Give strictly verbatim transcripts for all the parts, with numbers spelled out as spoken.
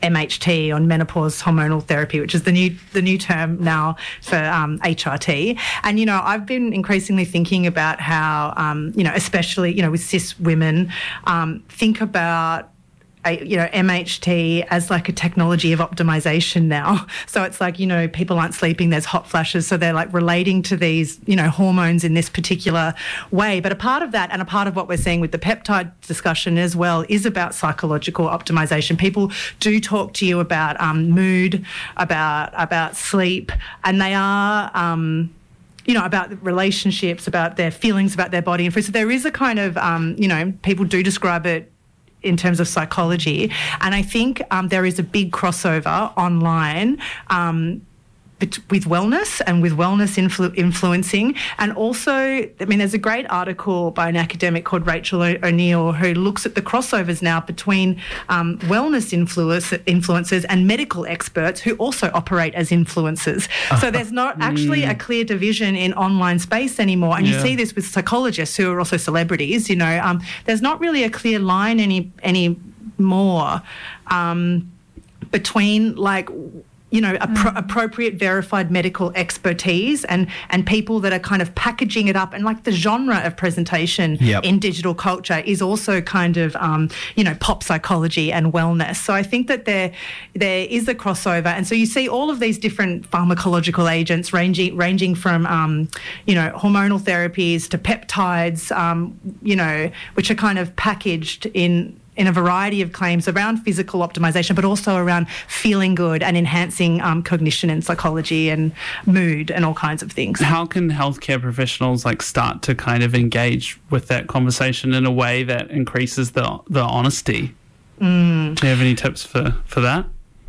M H T, on menopause hormonal therapy, which is the new the new term now for um, H R T. And, you know, I've been increasingly thinking about how, um, you know, especially, you know, with cis women, um, think about A, you know, M H T as like a technology of optimization now. So it's like, you know, people aren't sleeping, there's hot flashes, so they're like relating to these, you know, hormones in this particular way. But a part of that, and a part of what we're seeing with the peptide discussion as well, is about psychological optimization. People do talk to you about um, mood, about about sleep, and they are um you know, about relationships, about their feelings, about their body and food. So there is a kind of, um, you know, people do describe it in terms of psychology. And I think um, there is a big crossover online um, bet- with wellness and with wellness influ- influencing. And also, I mean, there's a great article by an academic called Rachel o- O'Neill who looks at the crossovers now between um, wellness influence- influencers and medical experts who also operate as influencers. So there's not actually a clear division in online space anymore. And yeah. you see this with psychologists who are also celebrities, you know. Um, there's not really a clear line any any more um, between, like, you know, appro- appropriate verified medical expertise and, and people that are kind of packaging it up. And like the genre of presentation yep. in digital culture is also kind of, um, you know, pop psychology and wellness. So I think that there there is a crossover. And so you see all of these different pharmacological agents ranging ranging from, um, you know, hormonal therapies to peptides, um, you know, which are kind of packaged in in a variety of claims around physical optimization, but also around feeling good and enhancing um, cognition and psychology and mood and all kinds of things. How can healthcare professionals like start to kind of engage with that conversation in a way that increases the the honesty? Mm. Do you have any tips for, for that?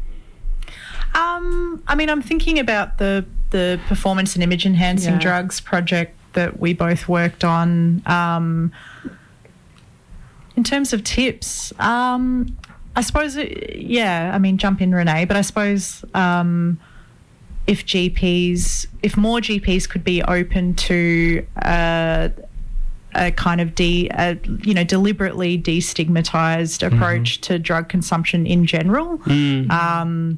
Um, I mean, I'm thinking about the, the performance and image enhancing yeah. drugs project that we both worked on. Um, In terms of tips, um, I suppose, yeah, I mean, jump in, Renee, but I suppose um, if G Ps, if more G Ps could be open to uh, a kind of de, a, you know, deliberately destigmatized approach mm-hmm. to drug consumption in general, mm. um,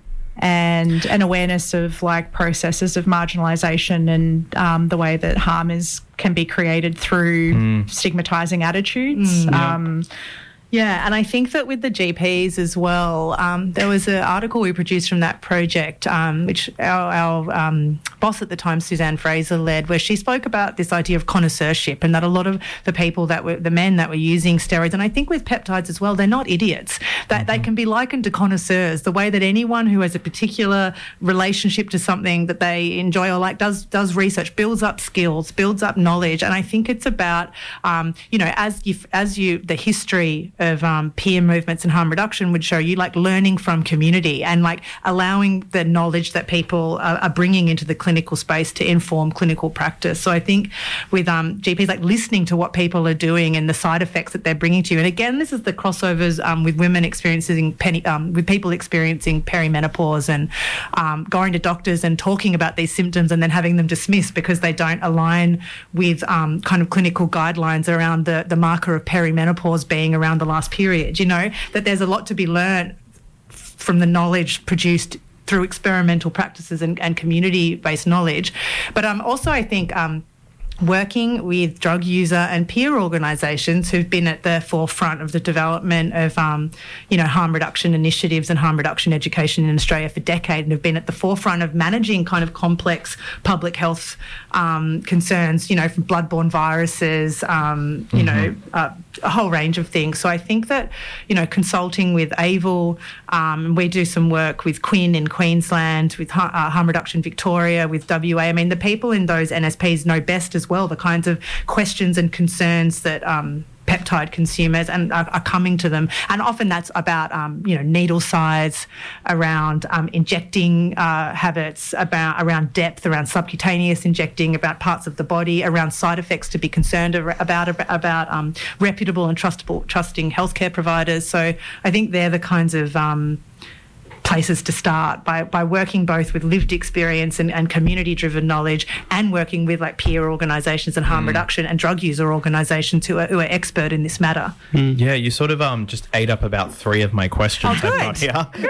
and an awareness of like processes of marginalisation and um, the way that harm is can be created through mm. stigmatising attitudes. Mm, yeah. Um, Yeah, and I think that with the G Ps as well, um, there was an article we produced from that project, um, which our, our um, boss at the time, Suzanne Fraser, led, where she spoke about this idea of connoisseurship and that a lot of the people that were, the men that were using steroids, and I think with peptides as well, they're not idiots. That mm-hmm. they can be likened to connoisseurs, the way that anyone who has a particular relationship to something that they enjoy or like does does research, builds up skills, builds up knowledge, and I think it's about, um, you know, as you as you the history of um, peer movements and harm reduction would show you, like learning from community and like allowing the knowledge that people are, are bringing into the clinical space to inform clinical practice. So I think with um, G Ps, like listening to what people are doing and the side effects that they're bringing to you. And again, this is the crossovers um, with women experiencing, peri- um, with people experiencing perimenopause and um, going to doctors and talking about these symptoms and then having them dismissed because they don't align with um, kind of clinical guidelines around the, the marker of perimenopause being around the last period, you know, that there's a lot to be learned from the knowledge produced through experimental practices and, and community-based knowledge. But um, also I think um, working with drug user and peer organisations who've been at the forefront of the development of, um, you know, harm reduction initiatives and harm reduction education in Australia for decades and have been at the forefront of managing kind of complex public health um, concerns, you know, from bloodborne viruses, um, you mm-hmm. know, uh, a whole range of things. So I think that, you know, consulting with A V L, um, we do some work with Quinn in Queensland, with uh, Harm Reduction Victoria, with W A. I mean, the people in those N S Ps know best as well the kinds of questions and concerns that um, peptide consumers and are, are coming to them. And often that's about, um, you know, needle size, around um, injecting uh, habits, about around depth, around subcutaneous injecting, about parts of the body, around side effects to be concerned about, about um, reputable and trustable, trusting healthcare providers. So I think they're the kinds of um, places to start by, by working both with lived experience and, and community-driven knowledge, and working with like peer organisations and harm mm. reduction and drug user organisations who are, who are expert in this matter. Mm. Yeah, you sort of um just ate up about three of my questions oh, I've got here.